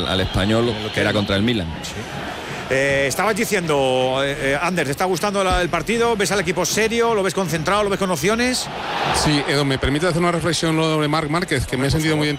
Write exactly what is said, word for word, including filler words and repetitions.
al Español, que era contra el Milan. Sí. Eh, estabas diciendo, eh, Ander, ¿te está gustando la, el partido? ¿Ves al equipo serio? ¿Lo ves concentrado? ¿Lo ves con opciones? Sí, Edu, me permite hacer una reflexión lo de Marc Márquez, que me he sentido muy